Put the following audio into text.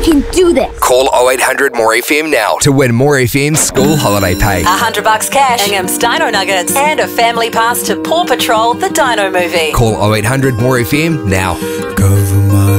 can do this. Call 0800 More FM now to win More FM school holiday pay. $100 cash, Ingham's Dino Nuggets, and a family pass to Paw Patrol, the Dino movie. Call 0800 More FM now. Cover my